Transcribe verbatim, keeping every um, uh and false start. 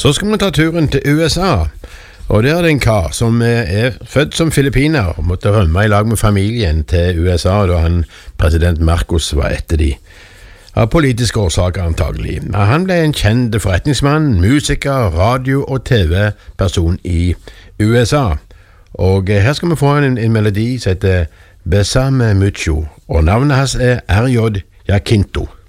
Så skal vi ta turen til U S A, og der er det en kar som er født som filippiner og måtte rømme i lag med familien til U S A da han, president Marcos, var etter de. Av politiske årsaker antagelig. Han ble en kjent forretningsmann, musiker, radio- og T V-person i U S A. Og her skal vi få en, en melodi som heter Besame Mucho, og navnet hans er R J Jacinto.